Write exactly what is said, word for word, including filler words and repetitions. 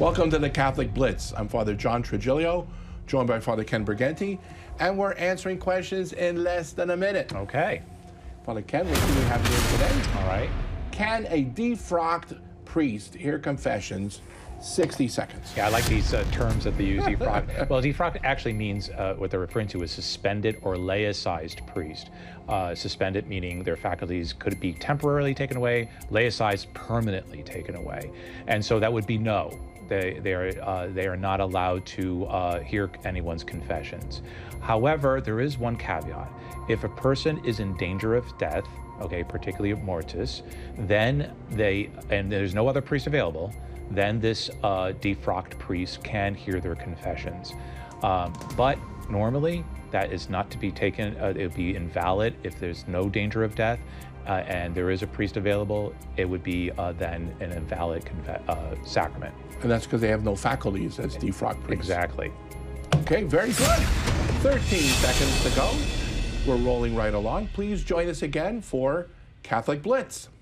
Welcome to the Catholic Blitz. I'm Father John Trigilio, joined by Father Ken Briganti, and we're answering questions in less than a minute. Okay. Father Ken, what do we have here today? All right. Can a defrocked priest hear confessions? sixty seconds. Yeah, I like these uh, terms that they use, defrocked. Well, defrocked actually means uh, what they're referring to as suspended or laicized priest. Uh, suspended meaning their faculties could be temporarily taken away, laicized permanently taken away. And so that would be no. They, they, are, uh, they are not allowed to uh, hear anyone's confessions. However, there is one caveat. If a person is in danger of death, okay, particularly mortis, then they, and there's no other priest available, then this uh, defrocked priest can hear their confessions. Um, but normally, that is not to be taken, uh, it would be invalid if there's no danger of death uh, and there is a priest available, it would be uh, then an invalid uh, sacrament. And that's because they have no faculties as defrocked priests. Exactly. Okay, very good. thirteen seconds to go. We're rolling right along. Please join us again for Catholic Blitz.